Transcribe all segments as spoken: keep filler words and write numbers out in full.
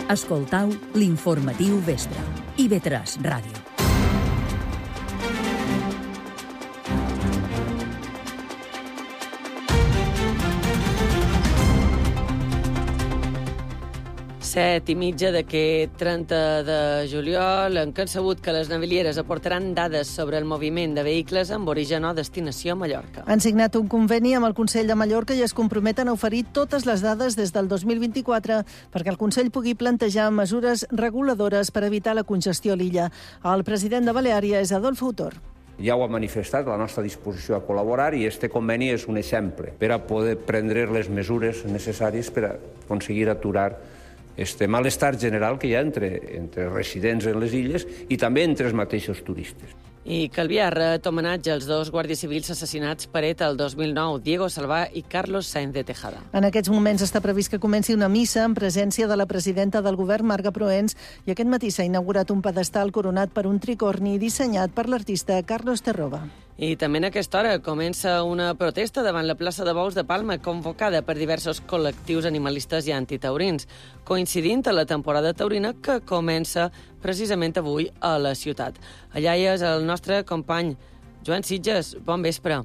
Escoltau l'informatiu vespre. I ve tres Ràdio. Set i mitja d'aquest trenta de juliol han concebut que les navilieres aportaran dades sobre el moviment de vehicles amb origen o destinació a Mallorca. Han signat un conveni amb el Consell de Mallorca i es comprometen a oferir totes les dades des del dos mil vint-i-quatre perquè el Consell pugui plantejar mesures reguladores per evitar la congestió a l'illa. El president de Baleària és Adolfo Autor. Ja ho ha manifestat, la nostra disposició a col·laborar, i este conveni és un exemple per a poder prendre les mesures necessàries per a aconseguir aturar este malestar general que hi ha entre, entre residents en les illes i també entre els mateixos turistes. I Calvià ret homenatge als dos guàrdies civils assassinats per ETA el dos mil nou, Diego Salvà i Carlos Sáenz de Tejada. En aquests moments està previst que comenci una missa en presència de la presidenta del govern, Marga Proens, i aquest matí s'ha inaugurat un pedestal coronat per un tricorni dissenyat per l'artista Carlos Terroba. I també en aquesta hora comença una protesta davant la plaça de Bous de Palma, convocada per diversos col·lectius animalistes i antitaurins, coincidint a la temporada taurina que comença precisament avui a la ciutat. Allà hi és el nostre company Joan Sitges. Bon vespre.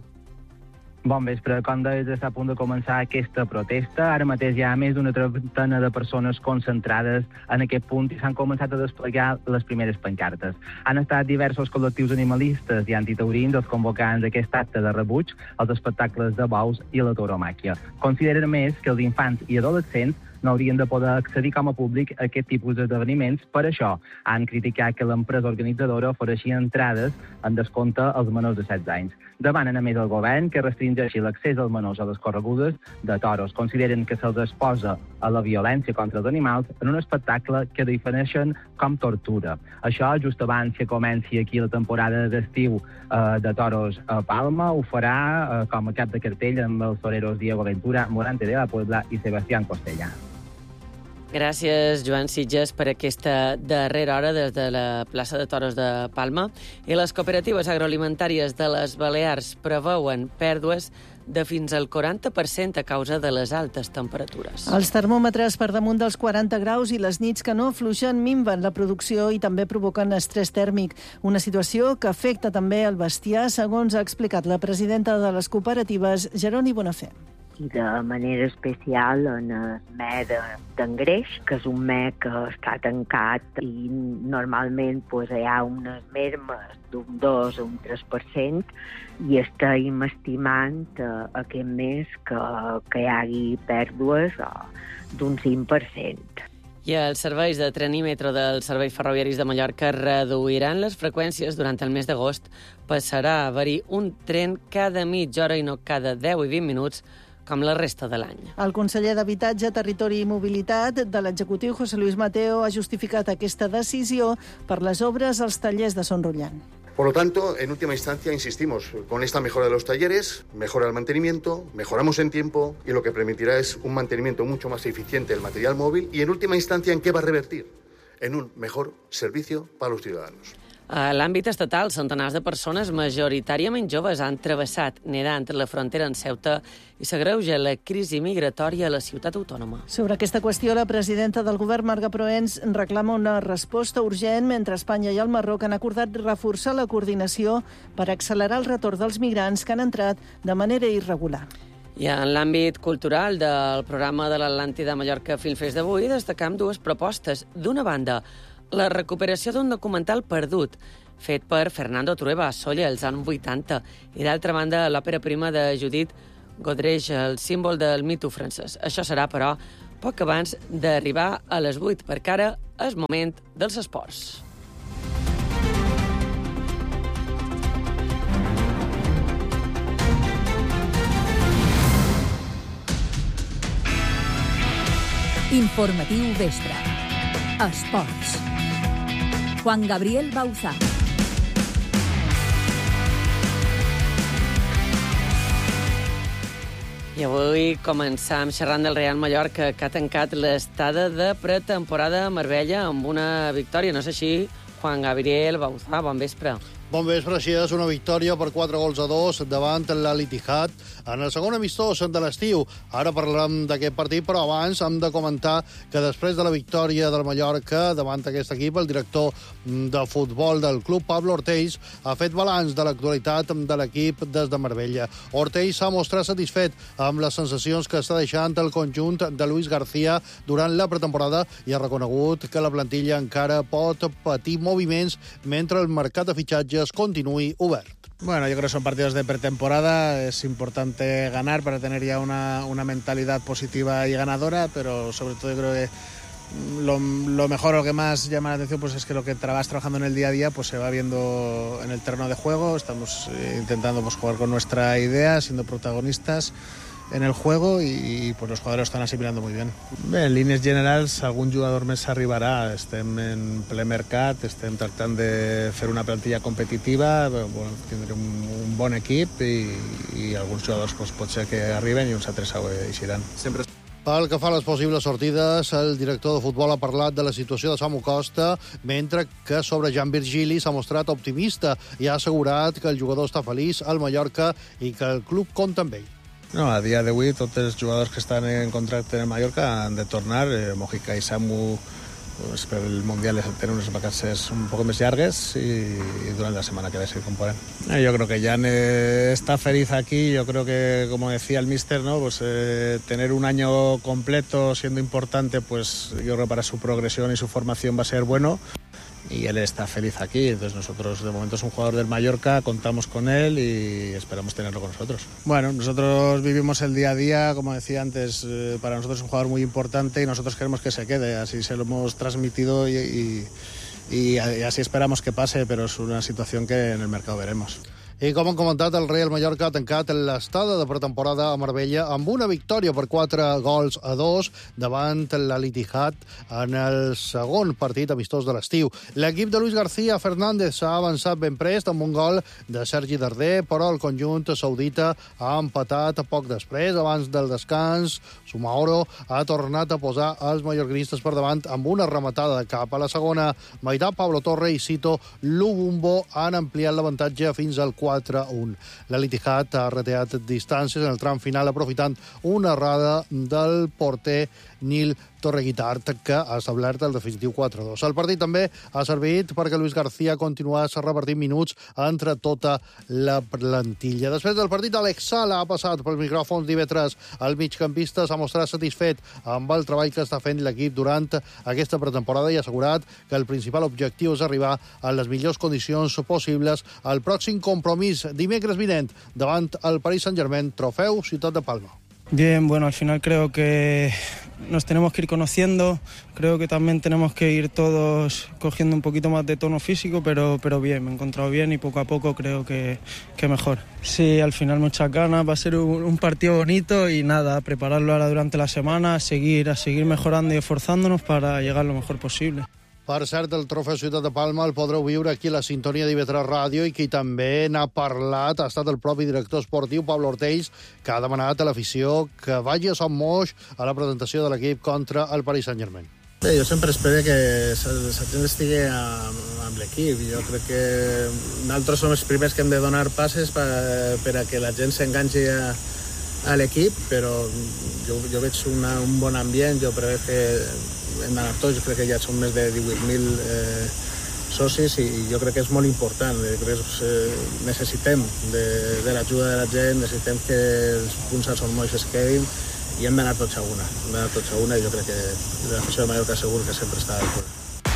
Bon vespre. Com deies, està a punt de començar aquesta protesta. Ara mateix hi ha més d'una trentena de persones concentrades en aquest punt i s'han començat a desplegar les primeres pancartes. Han estat diversos col·lectius animalistes i antitaurins els convocants d'aquest acte de rebuig als espectacles de bous i a la tauromàquia. Consideren més que els infants i adolescents no haurien de poder accedir com a públic a aquest tipus d'esdeveniments. Per això han criticat que l'empresa organitzadora ofereixi entrades en descompte als menors de setze anys. Demanen a més el govern que restringeixi l'accés als menors a les corregudes de toros. Consideren que se'ls exposa a la violència contra els animals en un espectacle que defineixen com tortura. Això just abans que comenci aquí la temporada d'estiu eh, de toros a Palma. Ho farà eh, com a cap de cartell amb els toreros Diego Ventura, Morante de la Puebla i Sebastián Costella. Gràcies, Joan Sitges, per aquesta darrera hora des de la plaça de Toros de Palma. I les cooperatives agroalimentàries de les Balears preveuen pèrdues de fins al quaranta per cent a causa de les altes temperatures. Els termòmetres per damunt dels quaranta graus i les nits que no afluixen minven la producció i també provoquen estrès tèrmic, una situació que afecta també el bestiar, segons ha explicat la presidenta de les cooperatives, Jeroni Bonafé. I de manera especial en el me d'engreix, que és un me que està tancat i normalment pues, hi ha unes mermes d'un dos o un tres per cent i estem estimant uh, aquest mes que, que hi hagi pèrdues uh, d'un cinc per cent. I els serveis de tren i metro dels serveis ferroviaris de Mallorca reduiran les freqüències durant el mes d'agost. Passarà a haver-hi un tren cada mitja hora i no cada deu i vint minuts, com la resta de l'any. El conseller d'Habitatge, Territori i Mobilitat de l'executiu, José Luis Mateo, ha justificat aquesta decisió per les obres als tallers de Son Rotllant. Por lo tanto, en última instancia, insistimos, con esta mejora de los talleres, mejora el mantenimiento, mejoramos en tiempo y lo que permitirá es un mantenimiento mucho más eficiente del material móvil y, en última instancia, ¿en qué va a revertir? En un mejor servicio para los ciudadanos. A l'àmbit estatal, centenars de persones majoritàriament joves han travessat nedant la frontera en Ceuta i s'agreuja la crisi migratòria a la ciutat autònoma. Sobre aquesta qüestió, la presidenta del govern, Marga Proens, reclama una resposta urgent mentre Espanya i el Marroc han acordat reforçar la coordinació per accelerar el retorn dels migrants que han entrat de manera irregular. I en l'àmbit cultural del programa de l'Atlàntida Mallorca Film Fest d'avui destacam dues propostes. D'una banda, la recuperació d'un documental perdut, fet per Fernando Trueba a Sóller als anys vuitanta, i d'altra banda l'òpera prima de Judith Godrèche, el símbol del mito francès. Això serà, però, poc abans d'arribar a les vuit, perquè ara és moment dels esports. Informatiu vespre. Esports. Juan Gabriel Bauzá. I avui començam xerrant del Real Mallorca, que ha tancat l'estada de pretemporada a Marbella amb una victòria. No és així, Juan Gabriel Bauzá, bon vespre. Bon vespre, així és una victòria per quatre gols a dos davant l'Al Ittihad en el segon amistós de l'estiu. Ara parlarem d'aquest partit, però abans hem de comentar que després de la victòria del Mallorca davant aquest equip, el director de futbol del club, Pablo Ortells, ha fet balanç de l'actualitat de l'equip des de Marbella. Ortells s'ha mostrat satisfet amb les sensacions que està deixant el conjunt de Luis García durant la pretemporada i ha reconegut que la plantilla encara pot patir moviments mentre el mercat de fitxatges continúe obert. Bueno, yo creo que son partidos de pretemporada, es importante ganar para tener ya una, una mentalidad positiva y ganadora, pero sobre todo yo creo que lo, lo mejor, lo que más llama la atención, pues es que lo que vas trabajando en el día a día pues se va viendo en el terreno de juego. Estamos eh, intentando pues, jugar con nuestra idea, siendo protagonistas en el juego y pues los jugadors estan assimilando muy bien. Bé, en línies generals, algun jugador més arribarà. Estem en ple mercat, estem tractant de fer una plantilla competitiva, bueno, tindrem un, un bon equip i, i alguns jugadors pues, pot ser que arriben i uns altres eixiran. Sempre... Pel que fa a les possibles sortides, el director de futbol ha parlat de la situació de Samu Costa, mentre que sobre Jan Virgili s'ha mostrat optimista i ha assegurat que el jugador està feliç al Mallorca i que el club compta amb ell. No, a dia d'avui tots els jugadors que estan en contracte en Mallorca han de tornar. Eh, Mojica i Samu pues, per el Mundial tenen unes vacances un poco més llargues y, y durante la semana que ve se componen. Eh, yo creo que Jan eh, está feliz aquí. Yo creo que, como decía el míster, ¿no? Pues, eh, tener un año completo siendo importante, pues yo creo que para su progresión y su formación va a ser bueno. Y él está feliz aquí, entonces nosotros de momento es un jugador del Mallorca, contamos con él y esperamos tenerlo con nosotros. Bueno, nosotros vivimos el día a día, como decía antes, eh, para nosotros es un jugador muy importante y nosotros queremos que se quede, así se lo hemos transmitido y, y, y, y así esperamos que pase, pero es una situación que en el mercado veremos. I com han comentat, el Real Mallorca ha tancat l'estada de pretemporada a Marbella amb una victòria per quatre gols a dos davant l'Al Ittihad en el segon partit amistós de l'estiu. L'equip de Luis García Fernández s'ha avançat ben prest amb un gol de Sergi Darder, però el conjunt saudita ha empatat poc després. Abans del descans, Sumaoro ha tornat a posar els mallorquinistes per davant amb una rematada de cap. A la segona meitat, Pablo Torre i Sito Lubumbo han ampliat l'avantatge fins al quatre a un. L'Al Ittihad ha reteat distàncies en el tram final aprofitant una errada del porter Nil Torreguitart, que ha establert el definitiu quatre a dos. El partit també ha servit perquè Luis García continués repartint minuts entre tota la plantilla. Després del partit, Alex Sala ha passat pels micròfons d'I V tres. El migcampista s'ha mostrat satisfet amb el treball que està fent l'equip durant aquesta pretemporada i ha assegurat que el principal objectiu és arribar a les millors condicions possibles al pròxim compromís dimecres vinent davant el Paris Saint-Germain, trofeu Ciutat de Palma. Bien, bueno, al final creo que nos tenemos que ir conociendo, creo que también tenemos que ir todos cogiendo un poquito más de tono físico, pero, pero bien, me he encontrado bien y poco a poco creo que, que mejor. Sí, al final muchas ganas, va a ser un, un partido bonito y nada, prepararlo ahora durante la semana, a seguir, a seguir mejorando y esforzándonos para llegar lo mejor posible. Per cert, el trofeu Ciutat de Palma el podreu viure aquí a la sintonia d'I V tres Ràdio i qui també n'ha parlat ha estat el propi director esportiu, Pablo Ortells, que ha demanat a l'afició que vagi a Son Moix a la presentació de l'equip contra el Paris Saint-Germain. Bé, jo sempre espero que la gent estigui amb, amb l'equip. Jo crec que nosaltres som els primers que hem de donar passes per, per a que la gent s'enganxi a, a l'equip, però jo, jo veig una, un bon ambient, jo crec que hem d'anar tots, jo crec que ja són més de divuit mil eh, socis i jo crec que és molt important. Crec que eh, necessitem de, de l'ajuda de la gent, necessitem que els punts a Son Moix es quedin i hem d'anar tots a una. Hem d'anar tots a una i jo crec que l'afició de Mallorca segur que sempre està d'acord.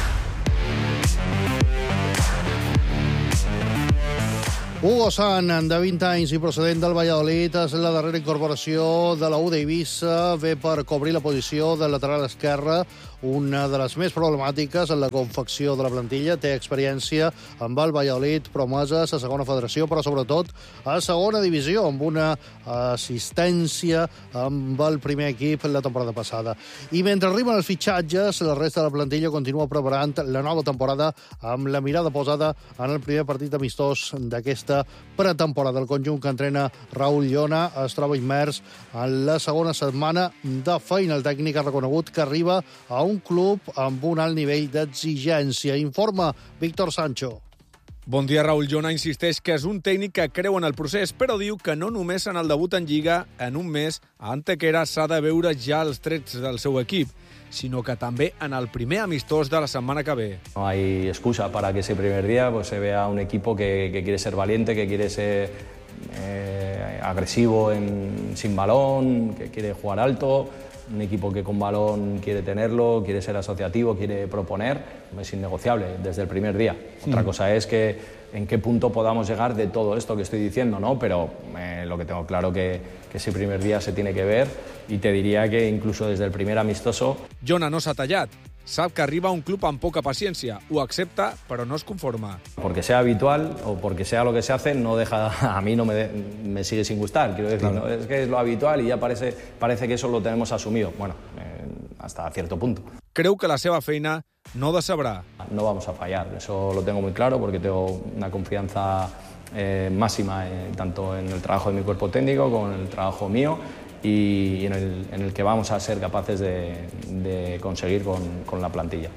Hugo San, de vint anys i procedent del Valladolid, és la darrera incorporació de la U d'Eivissa, ve per cobrir la posició del lateral esquerre, una de les més problemàtiques en la confecció de la plantilla. Té experiència amb el Valladolid, promesa a segona federació, però sobretot a segona divisió, amb una assistència amb el primer equip la temporada passada. I mentre arriben els fitxatges, la resta de la plantilla continua preparant la nova temporada amb la mirada posada en el primer partit amistós d'aquesta pretemporada. El conjunt que entrena Raúl Llona es troba immers en la segona setmana de feina. El tècnic ha reconegut que arriba a un club amb un alt nivell d'exigència. Informa Víctor Sancho. Bon dia, Raúl. Jona insisteix que és un tècnic que creu en el procés, però diu que no només en el debut en Lliga en un mes a Antequera s'ha de veure ja els trets del seu equip, sinó que també en el primer amistós de la setmana que ve. No hay excusa para que ese primer día pues, se vea un equipo que, que quiere ser valiente, que quiere ser eh, agresivo en, sin balón, que quiere jugar alto, un equipo que con balón quiere tenerlo, quiere ser asociativo, quiere proponer, es innegociable desde el primer día. Otra mm. cosa es que en qué punto podamos llegar de todo esto que estoy diciendo, ¿no? Pero eh, lo que tengo claro que, que ese primer día se tiene que ver y te diría que incluso desde el primer amistoso... Jona no s'ha tallat. Sap que arriba a un club amb poca paciència, ho accepta, però no es conforma. Porque sea habitual o porque sea lo que se hace, no deja, a mí no me, de, me sigue sin gustar. Quiero decir, claro. ¿no? Es que es lo habitual y ya parece, parece que eso lo tenemos asumido. Bueno, eh, hasta cierto punto. Creu que la seva feina no decebrà. No vamos a fallar, eso lo tengo muy claro porque tengo una confianza eh, máxima eh, tanto en el trabajo de mi cuerpo técnico como en el trabajo mío y en el, en el que vamos a ser capaces de, de conseguir con, con la plantilla.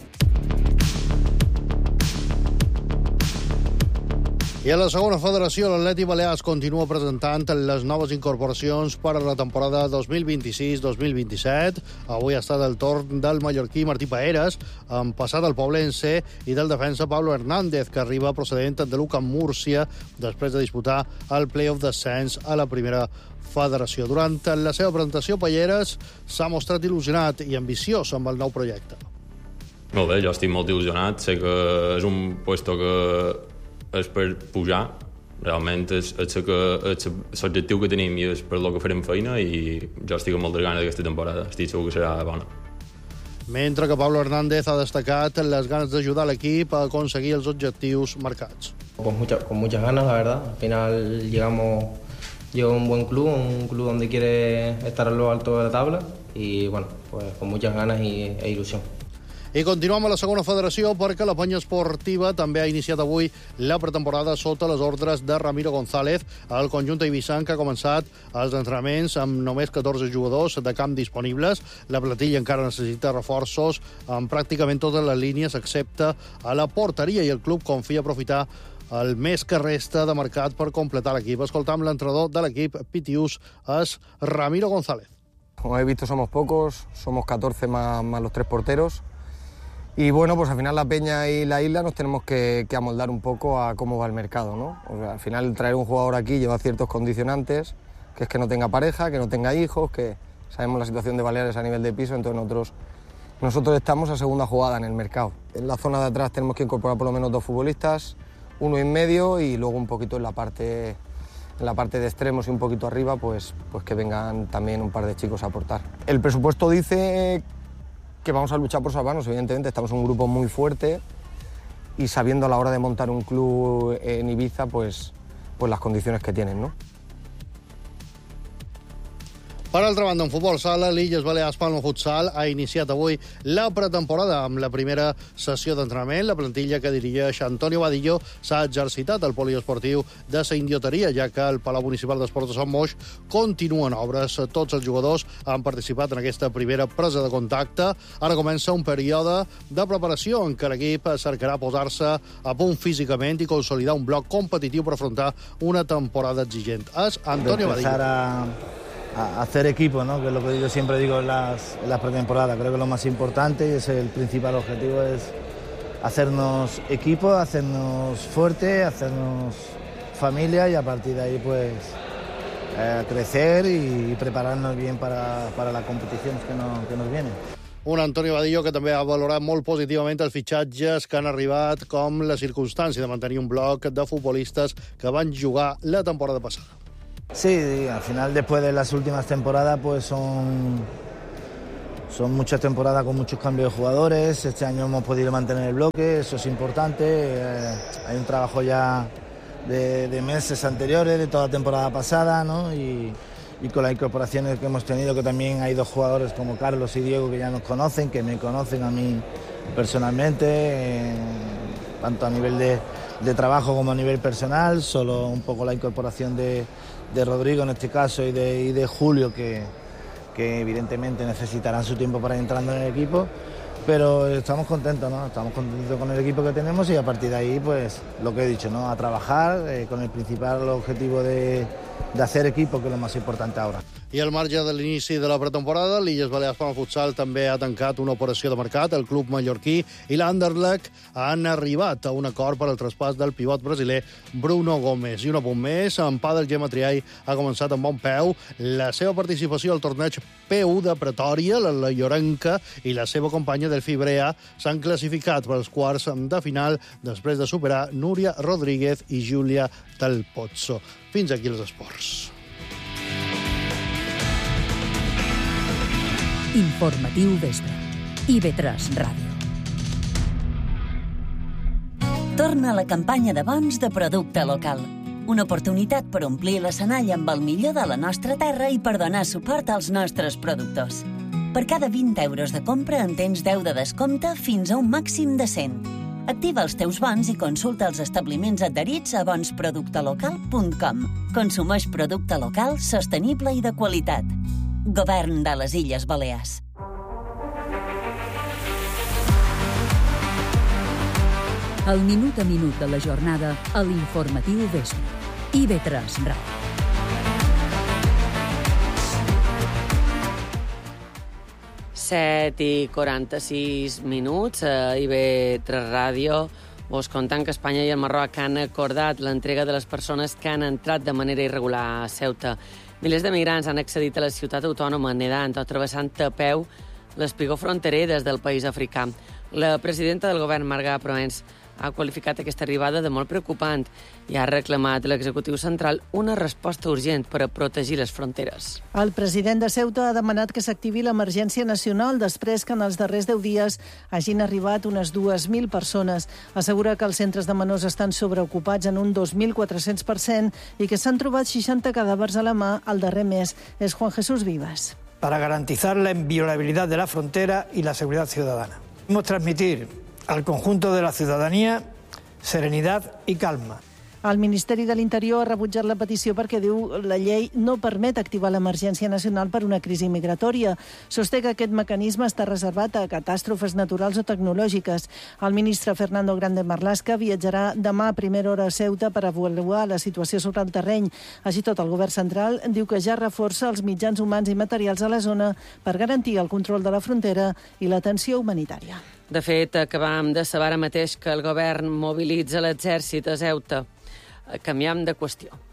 I a la segona federació, l'Atleti Balears continua presentant les noves incorporacions per a la temporada dos mil vint-i-sis dos mil vint-i-set. Avui ha estat el torn del mallorquí Martí Paeres, amb passat al poblense, i del defensa Pablo Hernández, que arriba procedent de l'U C A M Múrcia després de disputar el play-off d'ascens a la primera federació. Durant la seva presentació, Paeres s'ha mostrat il·lusionat i ambiciós amb el nou projecte. Molt bé, jo estic molt il·lusionat. Sé que és un puesto que és per pujar, realment és, és, que, és l'objectiu que tenim i és per lo que farem feina i jo estic amb moltes ganes d'aquesta temporada, estic segur que serà bona. Mentre que Pablo Hernández ha destacat les ganes d'ajudar l'equip a aconseguir els objectius marcats. Con, mucha, con muchas ganas, la verdad. Al final llegamos, llegó un buen club, un club donde quiere estar a lo alto de la tabla y bueno, pues con muchas ganas y, e ilusión. I continuem a la segona federació perquè la penya esportiva també ha iniciat avui la pretemporada sota les ordres de Ramiro González. El conjunt eivissenc ha començat els entrenaments amb només catorze jugadors de camp disponibles. La plantilla encara necessita reforços en pràcticament totes les línies excepte a la porteria i el club confia aprofitar el mes que resta de mercat per completar l'equip. Escoltam l'entrenador de l'equip Pitius, és Ramiro González. Como he visto, somos pocos, somos catorce más, más los tres porteros. Y bueno, pues al final la Peña y la Isla nos tenemos que, que amoldar un poco a cómo va el mercado, ¿no? O sea, al final traer un jugador aquí lleva ciertos condicionantes, que es que no tenga pareja, que no tenga hijos, que sabemos la situación de Baleares a nivel de piso, entonces nosotros, nosotros estamos a segunda jugada en el mercado. En la zona de atrás tenemos que incorporar por lo menos dos futbolistas, uno en medio y luego un poquito en la parte, en la parte de extremos y un poquito arriba, pues, pues que vengan también un par de chicos a aportar. El presupuesto dice que vamos a luchar por salvarnos, evidentemente estamos un grupo muy fuerte y sabiendo a la hora de montar un club en Ibiza, pues, pues las condiciones que tienen, ¿no? Per altra banda, en futbol sala, l'Illes Balears Palma Futsal ha iniciat avui la pretemporada amb la primera sessió d'entrenament. La plantilla que dirigeix Antonio Vadillo s'ha exercitat al poliesportiu de Sa Indioteria, ja que el Palau Municipal d'Esports de Sant Moix continuen obres. Tots els jugadors han participat en aquesta primera presa de contacte. Ara comença un període de preparació en què l'equip cercarà posar-se a punt físicament i consolidar un bloc competitiu per afrontar una temporada exigent. És Antonio Vadillo. A hacer equipo, ¿no? Que es lo que yo siempre digo en las, en las pretemporadas. Creo que lo más importante y es el principal objetivo es hacernos equipo, hacernos fuerte, hacernos familia y a partir de ahí pues eh, crecer y prepararnos bien para, para las competiciones que, no, que nos vienen. Un Antonio Vadillo que també ha valorat molt positivament els fitxatges que han arribat, com la circumstància de mantenir un bloc de futbolistes que van jugar la temporada passada. Sí, al final después de las últimas temporadas pues son, son muchas temporadas con muchos cambios de jugadores. Este año hemos podido mantener el bloque, eso es importante. Eh, hay un trabajo ya de, de meses anteriores, de toda la temporada pasada, ¿no? Y, y con las incorporaciones que hemos tenido, que también hay dos jugadores como Carlos y Diego que ya nos conocen, que me conocen a mí personalmente, eh, tanto a nivel de, de trabajo como a nivel personal. Solo un poco la incorporación de de Rodrigo en este caso y de, y de Julio, que, que evidentemente necesitarán su tiempo para ir entrando en el equipo, pero estamos contentos, ¿no? Estamos contentos con el equipo que tenemos y a partir de ahí, pues, lo que he dicho, ¿no? A trabajar eh, con el principal objetivo de, de hacer equipo, que es lo más importante ahora. I al marge de l'inici de la pretemporada, l'Illes Balears Palma Futsal també ha tancat una operació de mercat. El club mallorquí i l'Anderlecht han arribat a un acord per al traspàs del pivot brasiler Bruno Gómez. I un apunt més, en pàdel Gemma Triay ha començat amb bon peu la seva participació al torneig P u de Pretòria. La llorenca i la seva companya Delfí Brea s'han classificat per als quarts de final després de superar Núria Rodríguez i Júlia Del Pozzo. Fins aquí els esports. Informatiu Vespre. I ve tres Ràdio. Torna la campanya de bons de producte local. Una oportunitat per omplir l'escenari amb el millor de la nostra terra i per donar suport als nostres productors. Per cada vint euros de compra en tens deu de descompte fins a un màxim de cent. Activa els teus bons i consulta els establiments adherits a bons producte local punt com. Consumeix producte local, sostenible i de qualitat. Govern de les Illes Balears. El minut a minut de la jornada a l'Informatiu Vespre. I ve tres Ràdio. set i quaranta-sis minuts a I ve tres Ràdio. Vos contant que Espanya i el Marroc han acordat l'entrega de les persones que han entrat de manera irregular a Ceuta. Milers de migrants han accedit a la ciutat autònoma nedant o travessant a peu l'espigó fronterer des del país africà. La presidenta del govern, Marga Proens, ha qualificat aquesta arribada de molt preocupant i ha reclamat a l'executiu central una resposta urgent per a protegir les fronteres. El president de Ceuta ha demanat que s'activi l'emergència nacional després que en els darrers deu dies hagin arribat unes dues mil persones. Assegura que els centres de menors estan sobreocupats en un dos mil quatre-cents per cent i que s'han trobat seixanta cadàvers a la mà el darrer mes. És Juan Jesús Vivas. Para garantizar la inviolabilidad de la frontera y la seguridad ciudadana. Queremos transmitir al conjunto de la ciudadanía serenidad y calma. El Ministeri de l'Interior ha rebutjat la petició perquè diu la llei no permet activar l'emergència nacional per una crisi migratòria. Sosté que aquest mecanisme està reservat a catàstrofes naturals o tecnològiques. El ministre Fernando Grande Marlaska viatjarà demà a primera hora a Ceuta per avaluar la situació sobre el terreny. Així tot, el govern central diu que ja reforça els mitjans humans i materials a la zona per garantir el control de la frontera i l'atenció humanitària. De fet, acabam de saber ara mateix que el govern mobilitza l'exèrcit a Ceuta. Canviem de qüestió.